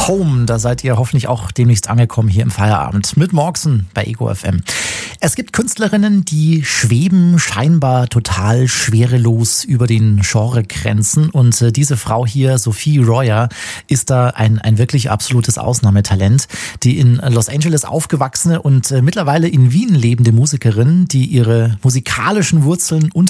Home. Da seid ihr hoffentlich auch demnächst angekommen hier im Feierabend mit Morxen bei Ego FM. Es gibt Künstlerinnen, die schweben scheinbar total schwerelos über den Genregrenzen. Und diese Frau hier, Sophie Royer, ist da ein wirklich absolutes Ausnahmetalent. Die in Los Angeles aufgewachsene und mittlerweile in Wien lebende Musikerin, die ihre musikalischen Wurzeln unter